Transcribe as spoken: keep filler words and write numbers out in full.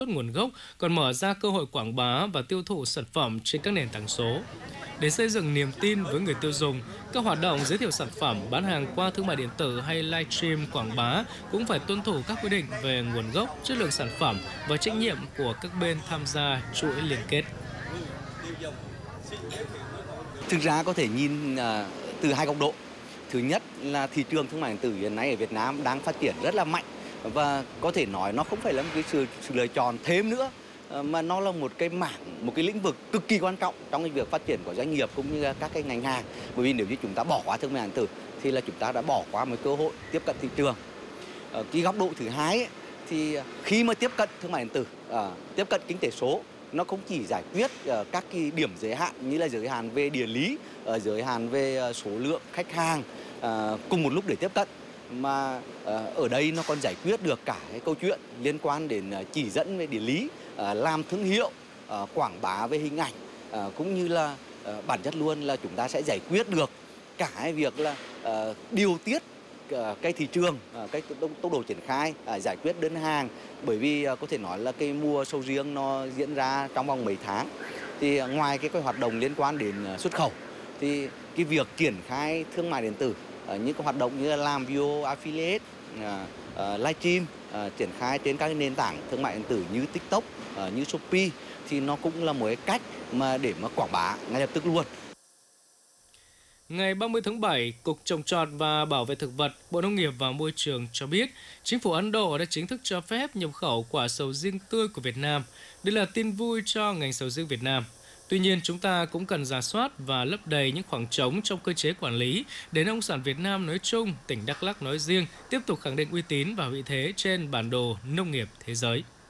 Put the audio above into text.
nguồn gốc còn mở ra cơ hội quảng bá và tiêu thụ sản phẩm trên các nền tảng số. Để xây dựng niềm tin với người tiêu dùng, các hoạt động giới thiệu sản phẩm, bán hàng qua thương mại điện tử hay livestream quảng bá cũng phải tuân thủ các quy định về nguồn gốc, chất lượng sản phẩm và trách nhiệm của các bên tham gia chuỗi liên kết. Thực ra có thể nhìn uh, từ hai góc độ. Thứ nhất là thị trường thương mại điện tử hiện nay ở Việt Nam đang phát triển rất là mạnh và có thể nói nó không phải là một cái sự, sự lựa chọn thêm nữa, mà nó là một cái mảng, một cái lĩnh vực cực kỳ quan trọng trong cái việc phát triển của doanh nghiệp cũng như các cái ngành hàng. Bởi vì nếu như chúng ta bỏ qua thương mại điện tử thì là chúng ta đã bỏ qua một cơ hội tiếp cận thị trường. Ở cái góc độ thứ hai ấy, thì khi mà tiếp cận thương mại điện tử, à, tiếp cận kinh tế số, nó không chỉ giải quyết uh, các cái điểm giới hạn như là giới hạn về địa lý, uh, giới hạn về uh, số lượng khách hàng uh, cùng một lúc để tiếp cận, mà uh, ở đây nó còn giải quyết được cả cái câu chuyện liên quan đến uh, chỉ dẫn về địa lý, uh, làm thương hiệu, uh, quảng bá về hình ảnh, uh, cũng như là uh, bản chất luôn là chúng ta sẽ giải quyết được cả cái việc là uh, điều tiết cái thị trường, cái tốc độ triển khai, giải quyết đơn hàng. Bởi vì có thể nói là cái mùa sầu riêng nó diễn ra trong vòng mấy tháng, thì ngoài cái, cái hoạt động liên quan đến xuất khẩu thì cái việc triển khai thương mại điện tử, những cái hoạt động như là làm video affiliate, livestream, triển khai trên các nền tảng thương mại điện tử như TikTok, như Shopee, thì nó cũng là một cái cách mà để mà quảng bá ngay lập tức luôn. Ngày ba mươi tháng bảy, Cục Trồng trọt và Bảo vệ thực vật, Bộ Nông nghiệp và Môi trường cho biết, chính phủ Ấn Độ đã chính thức cho phép nhập khẩu quả sầu riêng tươi của Việt Nam. Đây là tin vui cho ngành sầu riêng Việt Nam. Tuy nhiên, chúng ta cũng cần rà soát và lấp đầy những khoảng trống trong cơ chế quản lý để nông sản Việt Nam nói chung, tỉnh Đắk Lắk nói riêng tiếp tục khẳng định uy tín và vị thế trên bản đồ nông nghiệp thế giới.